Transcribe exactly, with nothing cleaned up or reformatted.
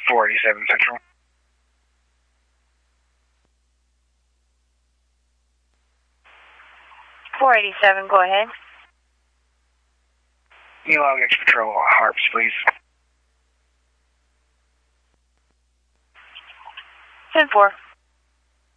four eighty-seven Central. four eighty-seven, go ahead. Can you log extra patrol Harps, please? ten four.